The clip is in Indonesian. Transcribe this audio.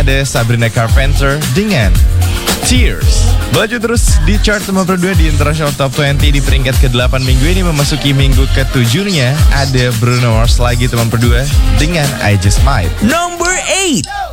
Ada Sabrina Carpenter dengan Tears. Melaju terus di chart nomor 2 di International Top 20 di peringkat ke-8 minggu ini memasuki minggu ke-7-nya. Ada Bruno Mars lagi teman berdua dengan I Just Might. Number 8.